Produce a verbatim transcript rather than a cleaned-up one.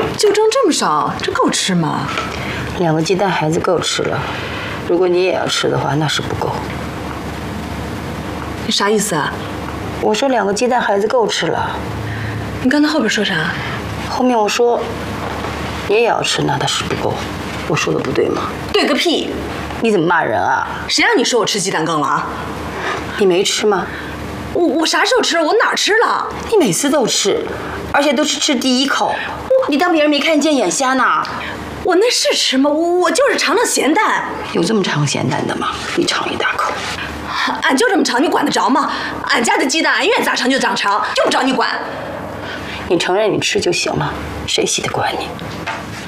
就蒸这么少，这够吃吗？ 两个鸡蛋孩子够吃了，如果你也要吃的话，那是不够。 你啥意思啊？ 我说两个鸡蛋孩子够吃了。 你刚才后边说啥？ 后面我说你也要吃，那它是不够。我说的不对吗？ 对个屁！ 你怎么骂人啊？ 谁让你说我吃鸡蛋羹了啊？ 你没吃吗？ 我我啥时候吃了？我哪儿吃了？ 你每次都吃，而且都是吃第一口。你当别人没看见眼瞎呢？ 我那是吃吗？我我就是尝尝咸淡。 有这么尝咸淡的吗？你尝一大口。 俺就这么尝，你管得着吗？俺家的鸡蛋，俺愿咋尝就咋尝，用不着你管。 你承认你吃就行了，谁稀得管你？